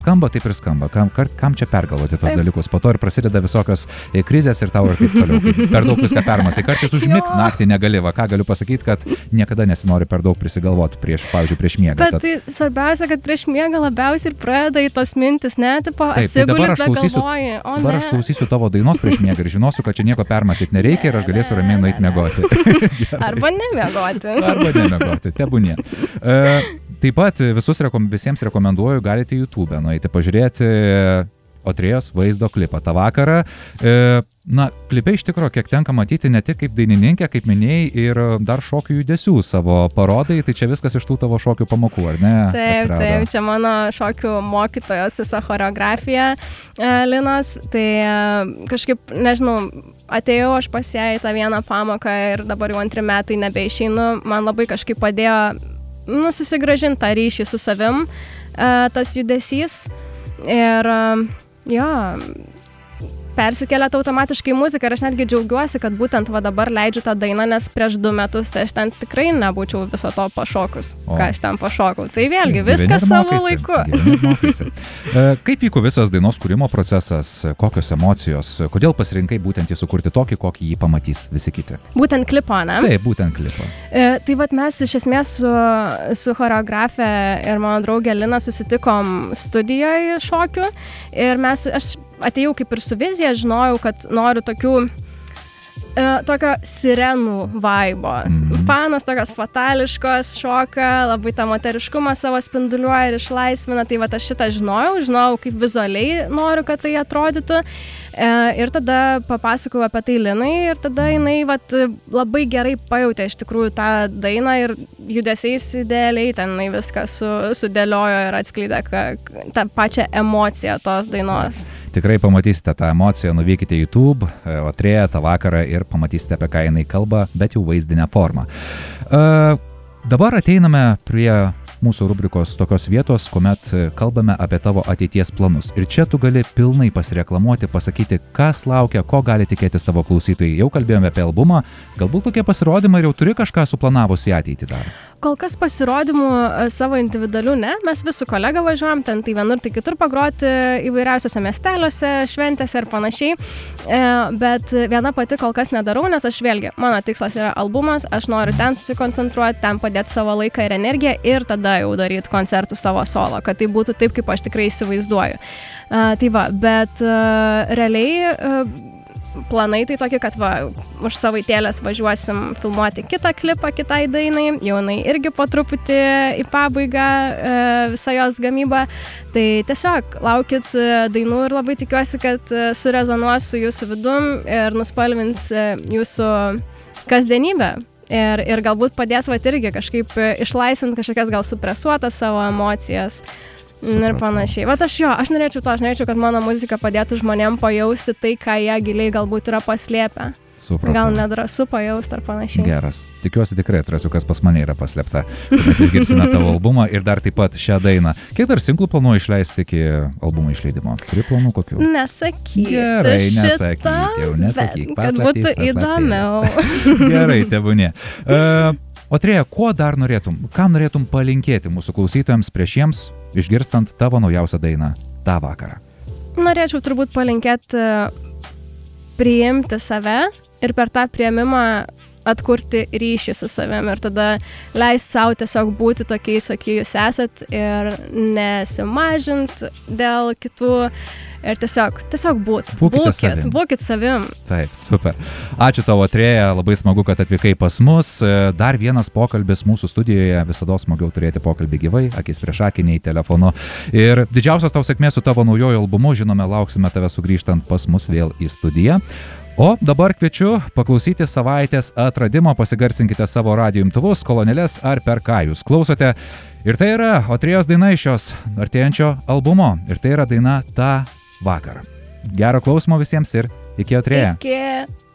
skamba, taip ir skamba. Kam čia pergalvoti tos dalykus? Po to ir prasideda visokios krizės ir tau ir taip toliau. Per daug viską permąstai. Kartais užmigt naktį negali. Va, ką galiu pasakyti, kad niekada nesinori per daug prisigalvoti pavyzdžiui, prieš miegą. Bet tai svarbiausia, kad prieš miegą labiausiai ir pradeda į tos mintis, ne? Tipo, atsigulęs galvoji. Dabar aš klausysiu tavo dainos prieš miegą ir žinosiu, kad čia nieko permąstyti nereikia ir aš galėsiu ramiai nueiti miegoti. Arba nemiegoti. Tebūnie. Taip pat visiems rekomenduoju, galite YouTube nueiti pažiūrėti Otrėjos vaizdo klipą tą vakarą. Klipe iš tikro, kiek tenka matyti ne tik kaip dainininkė, kaip minėjai, ir dar šokių judesių savo parodai, tai čia viskas iš tų tavo šokių pamokų, ar ne? Taip, čia mano šokių mokytojos visa choreografija Linos, tai kažkaip, nežinau, atėjau aš pas ją į tą vieną pamoką ir dabar jau 2 metai nebeišeinu, man labai kažkaip padėjo susigrąžinti tą ryšį su savim, tas judesys ir persikelia automatiškai muziką ir aš netgi džiaugiuosi, kad būtent dabar leidžiu tą dainą, nes prieš 2 metus tai aš ten tikrai nebūčiau viso to pašokus, ką aš ten pašokau. Tai vėlgi, viskas savo laiku. Kaip vyko visas dainos kūrimo procesas, kokios emocijos, kodėl pasirinkai būtent jį sukurti tokį, kokį jį pamatys visi kiti? Būtent klipo, ne? Taip, būtent klipo. Tai mes iš esmės su choreografė ir mano draugė Lina susitikom studijoje šokių ir aš atėjau kaip ir su vizija, žinojau, kad noriu tokio sirenų vaibo. Panos tokios fatališkos, šoka, labai tą moteriškumą savo spinduliuoja ir išlaisvina, tai aš šitą žinojau, kaip vizualiai noriu, kad tai atrodytų. Ir tada papasakojau apie tai Linai ir tada jinai labai gerai pajautė iš tikrųjų tą dainą ir judesiais idealiai ten viską sudėliojo ir atskleidė tą pačią emociją tos dainos. Tikrai pamatysite tą emociją, nuvykite į YouTube, Otrėją tą vakarą ir pamatysite, apie ką jinai kalba, bet jau vaizdinę formą. Dabar ateiname prie mūsų rubrikos tokios vietos, kuomet kalbame apie tavo ateities planus. Ir čia tu gali pilnai pasireklamuoti, pasakyti, kas laukia, ko gali tikėtis tavo klausytojai. Jau kalbėjome apie albumą, galbūt tokie pasirodymai ir jau turi kažką suplanavus į ateitį dar. Kol kas pasirodymų savo individualių ne, mes vis su kolega važiuojam ten, tai vienur, tai kitur pagroti įvairiausiose miesteliuose, šventėse ir panašiai, bet viena pati kol kas nedarau, nes aš vėlgi, mano tikslas yra albumas, aš noriu ten susikoncentruoti, ten padėti savo laiką ir energiją ir tada jau daryti koncertų savo solo, kad tai būtų taip, kaip aš tikrai įsivaizduoju. Bet realiai planai tai tokie, kad už savaitėlės važiuosim filmuoti kitą klipą kitai dainai, jau jinai irgi po truputį į pabaigą visą jos gamybą, tai tiesiog laukit dainų ir labai tikiuosi, kad surezonuos su jūsų vidum ir nuspalvins jūsų kasdienybę. Ir galbūt padės irgi kažkaip išlaisvinti kažkokias gal supresuotas savo emocijas. Ir panašiai. Aš norėčiau, kad mano muzika padėtų žmonėm pajausti tai, ką jie giliai galbūt yra paslėpę. Supratau. Gal nedrąsu pajausti ar panašiai. Geras. Tikiuosi tikrai atrasiu, kas pas mane yra paslėpta. Kuomet išgirsime tavo albumą ir dar taip pat šią dainą. Kiek dar singlų planuoji išleisti iki albumo išleidimo? Turi planų kokių? Nesakysiu. Gerai, nesakyk. Kad būtų įdomiau. Gerai, tebūnie. Otrėja, ką norėtum palinkėti mūsų klausytojams prieš jiems, išgirstant tavo naujausią dainą tą vakarą? Norėčiau turbūt palinkėti priimti save ir per tą priėmimą atkurti ryšį su savim ir tada leis savo tiesiog būti tokiais, kokie jūs esat ir nesimažint dėl kitų ir tiesiog būkit savim. Taip, super. Ačiū tavo, Otrėja, labai smagu, kad atvykai pas mus. Dar vienas pokalbis mūsų studijoje, visada smagiau turėti pokalbį gyvai, akis prieš akį, nei telefonu. Ir didžiausios tau sėkmės su tavo naujojo albumu, žinome, lauksime tave sugrįžtant pas mus vėl į studiją. O dabar kviečiu paklausyti savaitės atradimo, pasigarsinkite savo radijo imtuvus, kolonėles ar per ką jūs klausote. Ir tai yra Otrėjos daina iš jos artėjančio albumo. Ir tai yra daina tą vakarą. Gero klausimo visiems ir iki, Otrėja. Iki.